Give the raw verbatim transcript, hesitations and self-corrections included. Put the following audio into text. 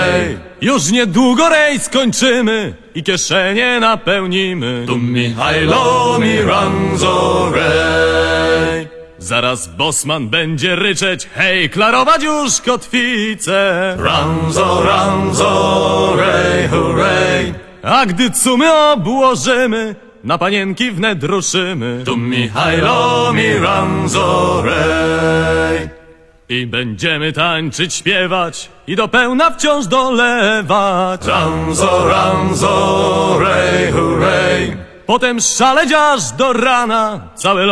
rej. Już niedługo rej skończymy i kieszenie napełnimy. Tu Michajlo mi ranzo rej. Zaraz bosman będzie ryczeć, hej, klarować już kotwicę. Ranzo, ranzo, rej, hurray. A gdy cumy obłożymy, na panienki wnet ruszymy. Tu Michajlo mi ranzo rej. I będziemy tańczyć, śpiewać i do pełna wciąż dolewać. Ranzo, ranzo, rej, hurray. Potem szaleć aż do rana, całe